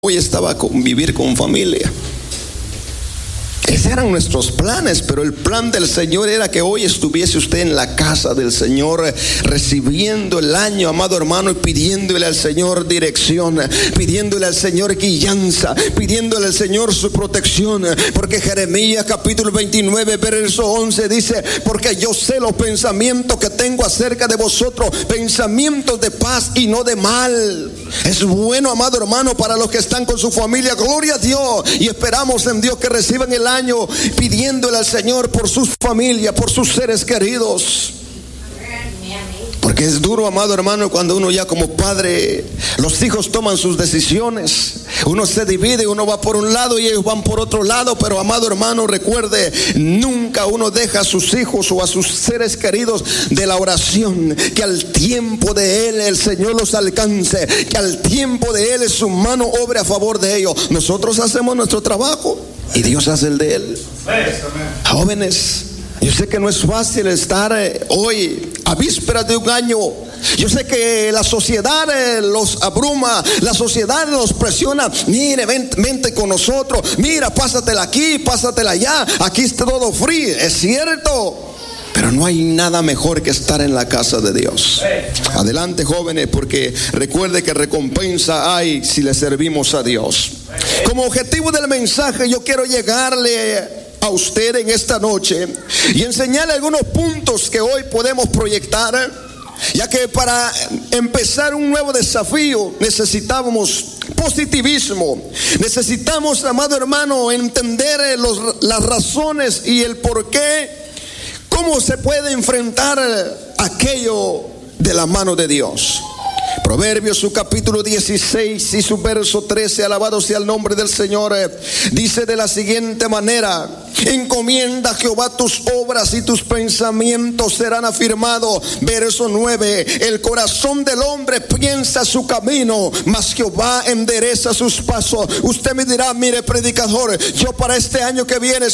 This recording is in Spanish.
Hoy estaba a convivir con familia. Esos eran nuestros planes, pero el plan del Señor era que hoy estuviese usted en la casa del Señor, recibiendo el año, amado hermano, y pidiéndole al Señor dirección, pidiéndole al Señor guianza, pidiéndole al Señor su protección. Porque Jeremías capítulo 29 verso 11 dice: porque yo sé los pensamientos que tengo acerca de vosotros, pensamientos de paz y no de mal. Es bueno, amado hermano, para los que están con su familia. Gloria a Dios, y esperamos en Dios que reciban el año pidiéndole al Señor por sus familias, por sus seres queridos. Porque es duro, amado hermano, cuando uno ya como padre, los hijos toman sus decisiones, uno se divide, uno va por un lado y ellos van por otro lado. Pero amado hermano, recuerde, nunca uno deja a sus hijos o a sus seres queridos de la oración. Que al tiempo de Él el Señor los alcance, que al tiempo de Él su mano obre a favor de ellos. Nosotros hacemos nuestro trabajo y Dios hace el de Él. Jóvenes, yo sé que no es fácil estar hoy a vísperas de un año. Yo sé que la sociedad los abruma, la sociedad los presiona. Mire, vente con nosotros. Mira, pásatela aquí, pásatela allá. Aquí está todo free, es cierto. Pero no hay nada mejor que estar en la casa de Dios. Adelante, jóvenes, porque recuerde que recompensa hay si le servimos a Dios. Como objetivo del mensaje, yo quiero llegarle a usted en esta noche y enseñarle algunos puntos que hoy podemos proyectar, ya que para empezar un nuevo desafío necesitamos positivismo. Necesitamos, amado hermano, entender las razones y el por qué, cómo se puede enfrentar aquello de la mano de Dios. Proverbios su capítulo 16 y su verso 13, alabado sea el nombre del Señor, dice de la siguiente manera: encomienda a Jehová tus obras y tus pensamientos serán afirmados. Verso 9, el corazón del hombre piensa su camino, mas Jehová endereza sus pasos. Usted me dirá: mire, predicador, yo para este año que viene,